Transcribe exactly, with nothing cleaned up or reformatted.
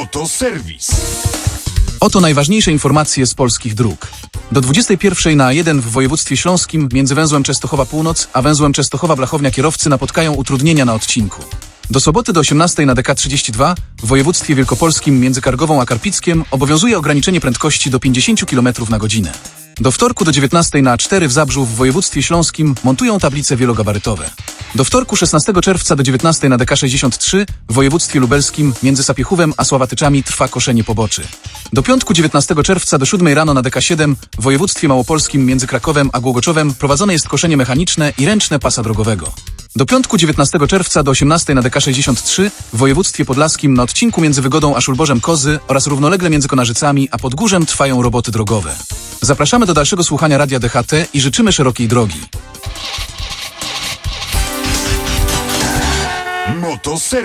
Motoserwis. Oto najważniejsze informacje z polskich dróg. Do dwudziestej pierwszej na jeden w województwie śląskim między węzłem Częstochowa Północ a węzłem Częstochowa-Blachownia kierowcy napotkają utrudnienia na odcinku. Do soboty do osiemnastej na D K trzydzieści dwa w województwie wielkopolskim między Kargową a Karpickiem obowiązuje ograniczenie prędkości do pięćdziesiąt kilometrów na godzinę. Do wtorku do dziewiętnastej na A cztery w Zabrzu w województwie śląskim montują tablice wielogabarytowe. Do wtorku szesnastego czerwca do dziewiętnastej na D K sześćdziesiąt trzy w województwie lubelskim między Sapiechówem a Sławatyczami trwa koszenie poboczy. Do piątku dziewiętnastego czerwca do siódmej rano na D K siedem w województwie małopolskim między Krakowem a Głogoczowem prowadzone jest koszenie mechaniczne i ręczne pasa drogowego. Do piątku dziewiętnastego czerwca do osiemnastej na D K sześćdziesiąt trzy w województwie podlaskim na odcinku między Wygodą a Szulborzem Kozy oraz równolegle między Konarzycami a Podgórzem trwają roboty drogowe. Zapraszamy do dalszego słuchania Radia D H T i życzymy szerokiej drogi. Motoserwis.